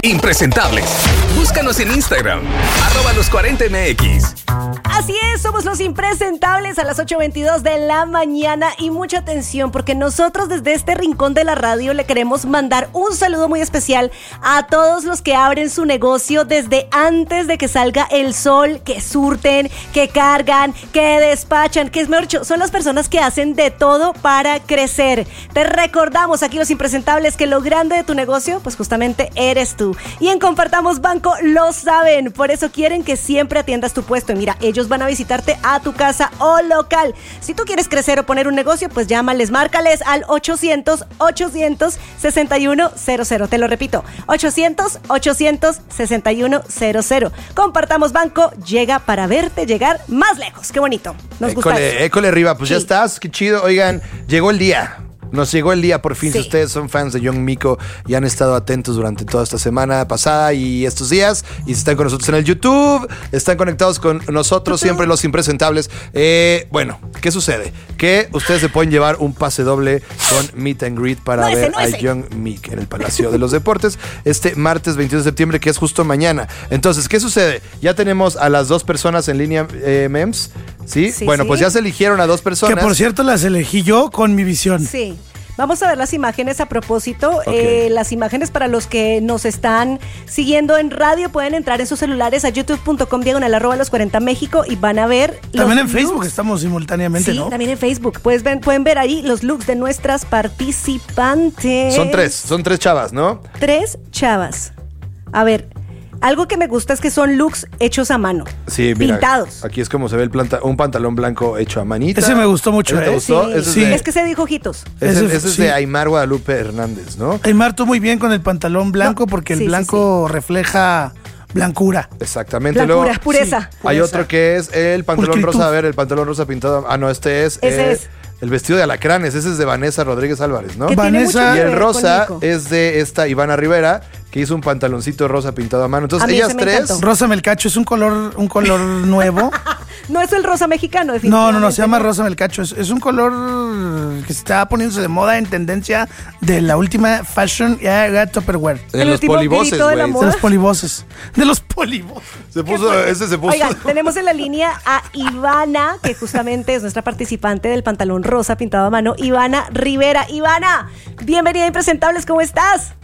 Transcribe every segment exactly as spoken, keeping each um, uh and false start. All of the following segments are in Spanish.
Impresentables. Búscanos en Instagram, arroba los cuarenta M X. Así es, somos los impresentables a las ocho veintidós de la mañana. Y mucha atención, porque nosotros desde este rincón de la radio le queremos mandar un saludo muy especial a todos los que abren su negocio desde antes de que salga el sol, que surten, que cargan, que despachan, que es mejor dicho, son las personas que hacen de todo para crecer. Te recordamos aquí los impresentables que lo grande de tu negocio, pues justamente eres tú. Y en Compartamos Banco lo saben, por eso quieren que siempre atiendas tu puesto. Y mira, ellos van a visitarte a tu casa o local. Si tú quieres crecer o poner un negocio, pues llámales, márcales al ochocientos, ochocientos, sesenta y uno cero cero. Te lo repito, ochocientos, ochocientos, sesenta y uno cero cero. Compartamos Banco llega para verte llegar más lejos. Qué bonito, nos gusta École, eso. école arriba, pues Sí. ya estás, qué chido. Oigan, llegó el día. Nos llegó el día por fin. Sí. Si ustedes son fans de Young Miko y han estado atentos durante toda esta semana pasada y estos días, y están con nosotros en el YouTube, están conectados con nosotros siempre los impresentables. Eh, bueno, ¿qué sucede? Que ustedes se pueden llevar un pase doble con Meet and Greet para No ese, ver no a ese. Young Mik en el Palacio de los Deportes este martes veintidós de septiembre, que es justo mañana. Entonces, ¿qué sucede? Ya tenemos a las dos personas en línea, eh, Mems. ¿Sí? Sí, bueno, sí. pues ya se eligieron a dos personas. Que por cierto las elegí yo con mi visión. Sí. Vamos a ver las imágenes a propósito. Ok. Eh, las imágenes para los que nos están siguiendo en radio pueden entrar en sus celulares a youtube punto com diagonal arroba los cuarenta México y van a ver También en los Facebook looks. estamos simultáneamente, Sí, ¿no? también en Facebook. Pues ven, pueden ver ahí los looks de nuestras participantes. Son tres, son tres chavas, ¿no? Tres chavas. A ver, algo que me gusta es que son looks hechos a mano. Sí, mira. Pintados. Aquí es como se ve el planta, un pantalón blanco hecho a manita. Ese me gustó mucho, ¿Ese te ¿eh? gustó? Sí. Ese es Sí. de- Es que se dijo ojitos. ese- Ese- ese es sí. de Aymar Guadalupe Hernández, ¿no? Aymar, tú muy bien con el pantalón blanco No, porque el sí, sí, blanco refleja blancura. Exactamente. Blancura, Luego, pureza. hay Pureza. otro que es el pantalón Pulcritud. rosa, a ver, el pantalón rosa pintado. Ah, no, este es, Ese eh, es. el vestido de alacranes. Ese es de Vanessa Rodríguez Álvarez, ¿no? Que tiene Vanessa- mucho que Y el ver rosa con Nico. es de esta Ivana Rivera, que hizo un pantaloncito rosa pintado a mano. Entonces, A mí ellas ese me tres. encantó. Rosa Melcacho es un color, un color nuevo. No es el rosa mexicano, No, definitivamente. no, no, se llama Rosa Melcacho. Es, es un color que está poniéndose de moda en tendencia de la última fashion ya Tupperware. En El los último polivoces, grito de la güey. moda. De los polivoces. De los polivoces. Se puso, ese se puso. Oigan, tenemos en la línea a Ivana, que justamente es nuestra participante del pantalón rosa pintado a mano, Ivana Rivera. Ivana, bienvenida a Impresentables, ¿cómo estás?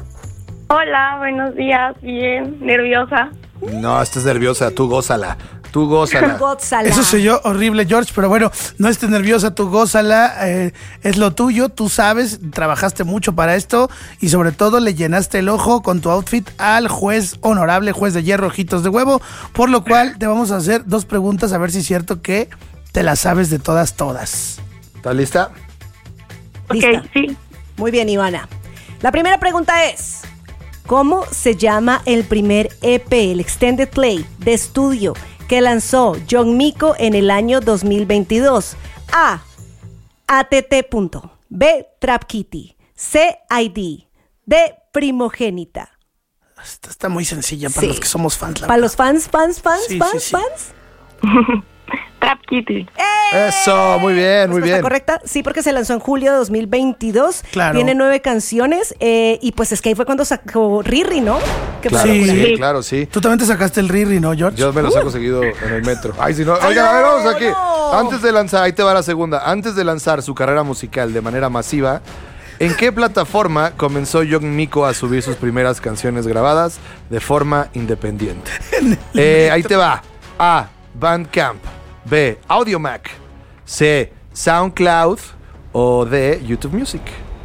Hola, buenos días, bien, nerviosa. No, estás nerviosa, tú gózala. Tú gózala. Gózala. Eso soy yo, horrible, George, pero bueno, no estés nerviosa, tú gózala, eh, es lo tuyo, tú sabes, trabajaste mucho para esto y sobre todo le llenaste el ojo con tu outfit al juez honorable, juez de hierro, ojitos de huevo, por lo cual te vamos a hacer dos preguntas a ver si es cierto que te las sabes de todas, todas. ¿Estás lista? ¿Lista? Ok, sí. Muy bien, Ivana. La primera pregunta es, ¿cómo se llama el primer E P, el Extended Play de estudio que lanzó Young Miko en el año dos mil veintidós? A. A T T. B. Trap Kitty. C. I D. D. Primogénita. Esta está muy sencilla para Sí. los que somos fans. la Para verdad. los fans, fans, fans, Sí, fans, sí, sí. fans. Trap Kitty. Eso, muy bien, muy Respuesta bien. correcta, sí, porque se lanzó en julio de dos mil veintidós. Claro. Tiene nueve canciones eh, y pues es que ahí fue cuando sacó Riri, ¿no? Que fue Claro, una sí, locura. claro, sí. Tú también te sacaste el Riri, ¿no, George? Yo me lo saco seguido en el metro. Ay, si no. Oigan, a ver, vamos aquí. no. Antes de lanzar, ahí te va la segunda. Antes de lanzar su carrera musical de manera masiva, ¿en qué plataforma comenzó Young Miko a subir sus primeras canciones grabadas de forma independiente? Eh, ahí te va. A. Bandcamp. B. Audiomack. C. SoundCloud. O D. YouTube Music.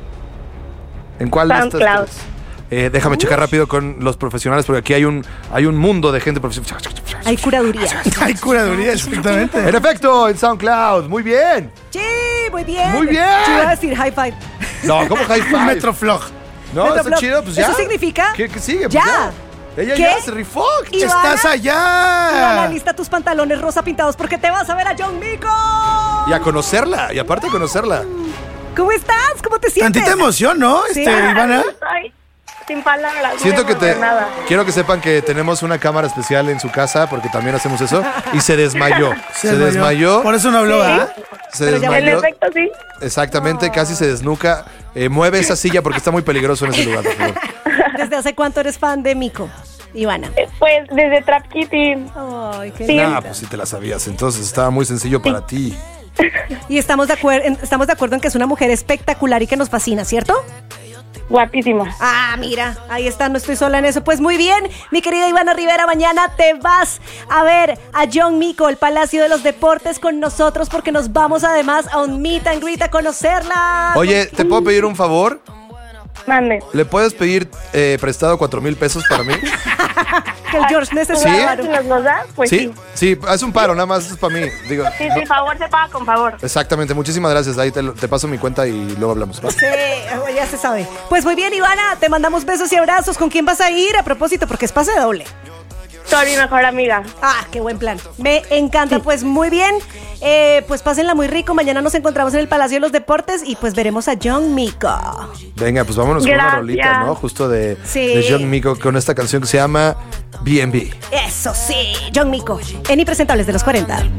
¿En cuál de estas SoundCloud. tres? Eh, déjame checar rápido con los profesionales porque aquí hay un, hay un mundo de gente profesional. Hay curaduría. Hay curaduría, exactamente. En efecto, en SoundCloud. Muy bien. Sí, muy bien. Muy bien. Yo iba a decir high five. No, ¿cómo high five? Un metroflog. No, está Metroflog. chido, pues ya. ¿Eso significa? ¿Qué, qué sigue? Pues Ya. ya. Ella ¿Qué? ya se rifó. Y- ¡Estás Ivana, allá! Analista tus pantalones rosa pintados porque te vas a ver a Young Miko. Y a conocerla. Y aparte a conocerla. ¿Cómo estás? ¿Cómo te sientes? Tantita emoción, ¿no? Sí. Este, Ivana. Estoy sin palabras. Siento muy que te... emocionada. Quiero que sepan que tenemos una cámara especial en su casa porque también hacemos eso. Y se desmayó. Se, desmayó. Por eso no habló, Sí. ¿verdad? Se Pero ya- En desmayó. efecto, sí. Exactamente, casi se desnuca. Eh, mueve esa silla porque está muy peligroso en ese lugar, por favor. ¿Desde hace cuánto eres fan de Miko, Ivana? Eh, Pues desde Trap Kitty. Ay, qué Sí. linda. Ah, pues sí te la sabías. Entonces estaba muy sencillo para ti. Y estamos de, acuer- en- estamos de acuerdo en que es una mujer espectacular y que nos fascina, ¿cierto? Guapísima. Ah, mira, ahí está, no estoy sola en eso. Pues muy bien, mi querida Ivana Rivera, mañana te vas a ver a John Miko, el Palacio de los Deportes, con nosotros, porque nos vamos además a un meet and greet a conocerla. Oye, ¿te puedo pedir un favor? Mande. ¿Le puedes pedir eh, prestado cuatro mil pesos para mí? Que el George necesita. ¿Sí? ¿Si nos los das? Pues sí. Sí, sí, haz un paro, nada más es para mí. Digo, Sí, no- sí, favor se paga con favor. exactamente, muchísimas gracias. Ahí te, lo- te paso mi cuenta y luego hablamos. ¿va? Sí, ya se sabe. Pues muy bien, Ivana, te mandamos besos y abrazos. ¿Con quién vas a ir? A propósito, porque es pase doble. Soy mi mejor amiga. Ah, qué buen plan. Me encanta. Pues muy bien. Eh, pues pásenla muy rico. Mañana nos encontramos en el Palacio de los Deportes y pues veremos a John Miko. Venga, pues vámonos con una Gracias. rolita, ¿no? Justo de, Sí. de John Miko con esta canción que se llama B and B. Eso sí, John Miko. En Impresentables de los cuarenta.